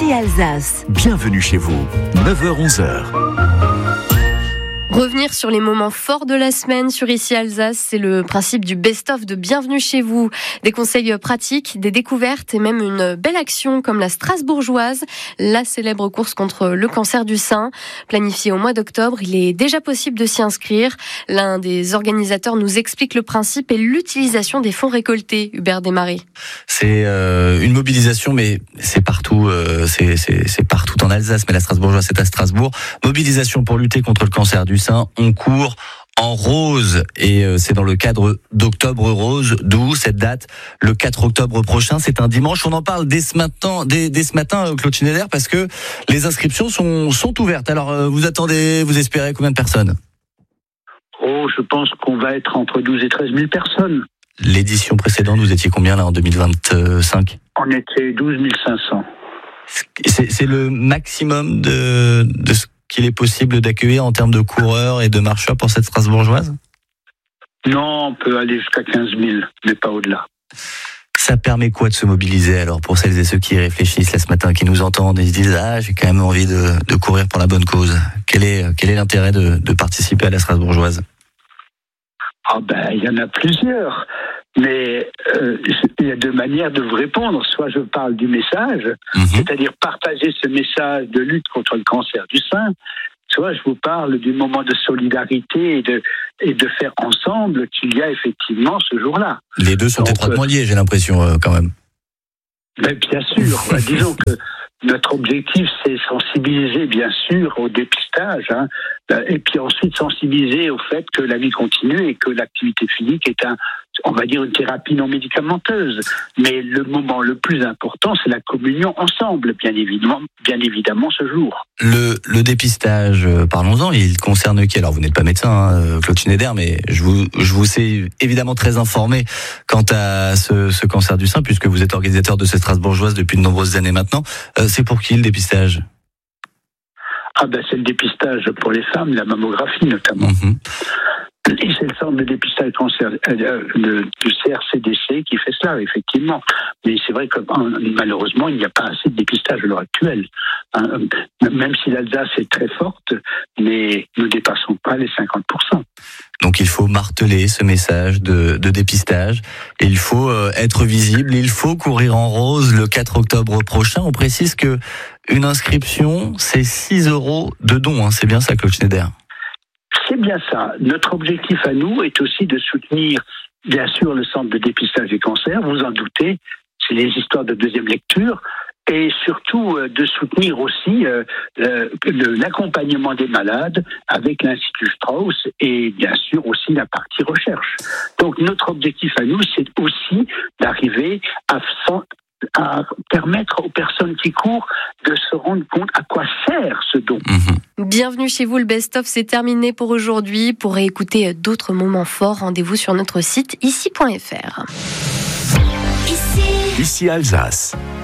Ici Alsace. Bienvenue chez vous, 9h-11h. Revenir sur les moments forts de la semaine sur Ici Alsace, c'est le principe du best-of de Bienvenue chez vous. Des conseils pratiques, des découvertes et même une belle action comme la Strasbourgeoise, la célèbre course contre le cancer du sein. Planifiée au mois d'octobre, il est déjà possible de s'y inscrire. L'un des organisateurs nous explique le principe et l'utilisation des fonds récoltés. Hubert Desmarais. C'est une mobilisation, mais c'est partout, c'est partout en Alsace. Mais la Strasbourgeoise, c'est à Strasbourg. Mobilisation pour lutter contre le cancer du sein. On court en rose et c'est dans le cadre d'Octobre Rose, d'où cette date, le 4 octobre prochain. C'est un dimanche. On en parle dès ce matin, Claude Schneider, parce que les inscriptions sont ouvertes. Alors, vous espérez combien de personnes ? Je pense qu'on va être entre 12 et 13 000 personnes. L'édition précédente, vous étiez combien là en 2025 ? On était 12 500. C'est le maximum de ce qu'il est possible d'accueillir en termes de coureurs et de marcheurs pour cette Strasbourgeoise ? Non, on peut aller jusqu'à 15 000, mais pas au-delà. Ça permet quoi de se mobiliser alors pour celles et ceux qui réfléchissent là ce matin, qui nous entendent et se disent « j'ai quand même envie de courir pour la bonne cause ». Quel est l'intérêt de participer à la Strasbourgeoise ? Il y en a plusieurs, mais il y a deux manières de vous répondre. Soit je parle du message, c'est-à-dire partager ce message de lutte contre le cancer du sein, soit je vous parle du moment de solidarité et de faire ensemble qu'il y a effectivement ce jour-là. Les deux sont étroitement liés, j'ai l'impression, quand même. Bien sûr, disons que notre objectif, c'est sensibiliser, bien sûr, au dépistage, et puis ensuite sensibiliser au fait que la vie continue et que l'activité physique est on va dire, une thérapie non médicamenteuse. Mais le moment le plus important, c'est la communion ensemble, bien évidemment, ce jour. Le dépistage, parlons-en, il concerne qui ? Alors, vous n'êtes pas médecin, Claude Schneider, mais je vous sais évidemment très informé quant à ce cancer du sein, puisque vous êtes organisateur de cette Strasbourgeoise depuis de nombreuses années maintenant. C'est pour qui le dépistage ? C'est le dépistage pour les femmes, la mammographie notamment. Et c'est le centre de dépistage cancer du CRCDC qui fait cela, effectivement. Mais c'est vrai que malheureusement, il n'y a pas assez de dépistage à l'heure actuelle. Même si l'Alsace est très forte, mais nous ne dépassons pas les 50%. Donc il faut marteler ce message de dépistage. Et il faut être visible. Il faut courir en rose le 4 octobre prochain. On précise que une inscription, c'est 6 € de don. C'est bien ça, Claude Schneider ? C'est bien ça. Notre objectif à nous est aussi de soutenir, bien sûr, le centre de dépistage des cancers. Vous en doutez, c'est les histoires de deuxième lecture. Et surtout de soutenir aussi l'accompagnement des malades avec l'Institut Strauss et bien sûr aussi la partie recherche. Donc notre objectif à nous, c'est aussi d'arriver à permettre aux personnes qui courent de se rendre compte à quoi sert ce don. Bienvenue chez vous, le best-of, c'est terminé pour aujourd'hui. Pour réécouter d'autres moments forts, rendez-vous sur notre site ici.fr. Ici Alsace.